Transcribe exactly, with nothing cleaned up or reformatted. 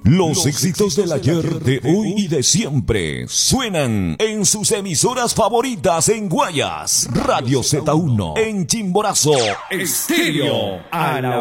Los éxitos del ayer, de hoy y de siempre suenan en sus emisoras favoritas en Guayas, Radio Z uno, en Chimborazo, Estéreo.